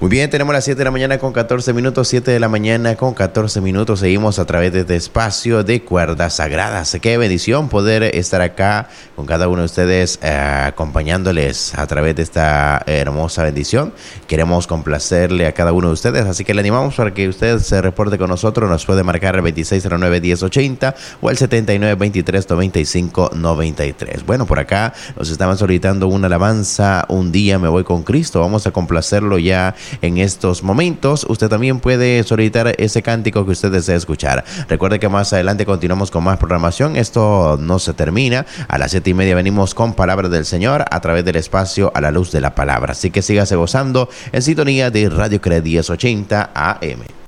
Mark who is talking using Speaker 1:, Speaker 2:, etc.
Speaker 1: Muy bien, tenemos las 7 de la mañana con 14 minutos, 7 de la mañana con 14 minutos. Seguimos a través de este espacio de Cuerdas Sagradas. Qué bendición poder estar acá con cada uno de ustedes, acompañándoles a través de esta hermosa bendición. Queremos complacerle a cada uno de ustedes, así que le animamos para que usted se reporte con nosotros. Nos puede marcar el 2609-1080 o el 7923-9593. Bueno, por acá nos estaban solicitando una alabanza, Un día me voy con Cristo. Vamos a complacerlo ya en estos momentos. Usted también puede solicitar ese cántico que usted desea escuchar. Recuerde que más adelante continuamos con más programación. Esto no se termina. A las 7:30 venimos con Palabra del Señor a través del espacio A la Luz de la Palabra. Así que sígase gozando en sintonía de Radio CRE 1080 AM.